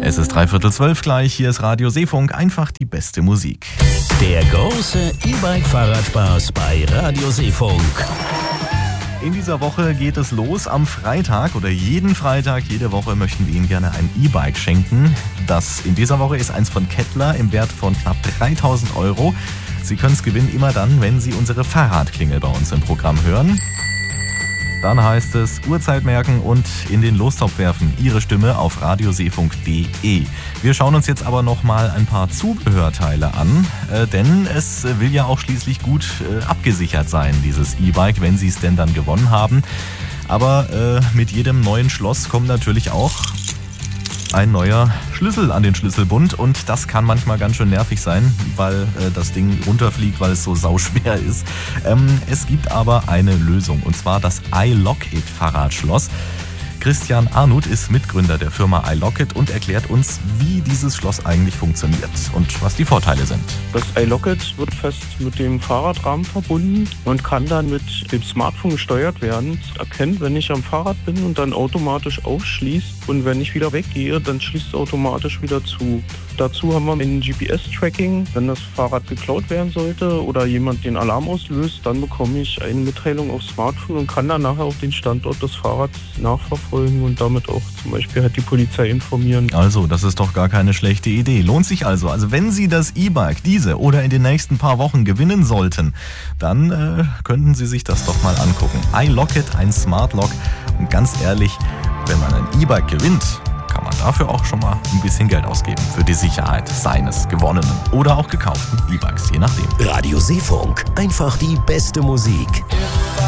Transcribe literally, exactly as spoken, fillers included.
Es ist dreiviertel zwölf gleich, hier ist Radio Seefunk, einfach die beste Musik. Der große E-Bike-Fahrradspaß bei Radio Seefunk. In dieser Woche geht es los am Freitag oder jeden Freitag, jede Woche möchten wir Ihnen gerne ein E-Bike schenken. Das in dieser Woche ist eins von Kettler im Wert von knapp dreitausend Euro. Sie können es gewinnen immer dann, wenn Sie unsere Fahrradklingel bei uns im Programm hören. Dann heißt es Uhrzeit merken und in den Lostopf werfen. Ihre Stimme auf radioseefunk punkt de. Wir schauen uns jetzt aber noch mal ein paar Zubehörteile an, äh, denn es will ja auch schließlich gut äh, abgesichert sein, dieses E-Bike, wenn Sie es denn dann gewonnen haben. Aber äh, mit jedem neuen Schloss kommt natürlich auch ein neuer Schlüssel an den Schlüsselbund und das kann manchmal ganz schön nervig sein, weil äh, das Ding runterfliegt, weil es so sauschwer ist. Ähm, es gibt aber eine Lösung und zwar das iLock-It Fahrradschloss. Christian Arnut ist Mitgründer der Firma iLock-It und erklärt uns, wie dieses Schloss eigentlich funktioniert und was die Vorteile sind. Das iLock-It wird fest mit dem Fahrradrahmen verbunden und kann dann mit dem Smartphone gesteuert werden. Es erkennt, wenn ich am Fahrrad bin und dann automatisch aufschließt und wenn ich wieder weggehe, dann schließt es automatisch wieder zu. Dazu haben wir ein G P S-Tracking. Wenn das Fahrrad geklaut werden sollte oder jemand den Alarm auslöst, dann bekomme ich eine Mitteilung aufs Smartphone und kann dann nachher auch den Standort des Fahrrads nachverfolgen und damit auch zum Beispiel halt die Polizei informieren. Also, das ist doch gar keine schlechte Idee. Lohnt sich also. Also, wenn Sie das E-Bike diese oder in den nächsten paar Wochen gewinnen sollten, dann äh, könnten Sie sich das doch mal angucken. iLock-It, ein Smart Lock. Und ganz ehrlich, wenn man ein E-Bike gewinnt, kann man dafür auch schon mal ein bisschen Geld ausgeben für die Sicherheit seines gewonnenen oder auch gekauften E-Bikes, je nachdem. Radio Seefunk, einfach die beste Musik.